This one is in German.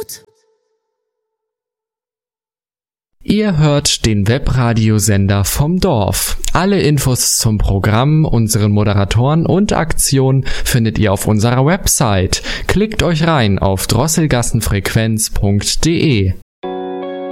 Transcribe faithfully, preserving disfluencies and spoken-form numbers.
gut. Ihr hört den Webradiosender vom Dorf. Alle Infos zum Programm, unseren Moderatoren und Aktionen findet ihr auf unserer Website. Klickt euch rein auf drosselgassenfrequenz punkt de.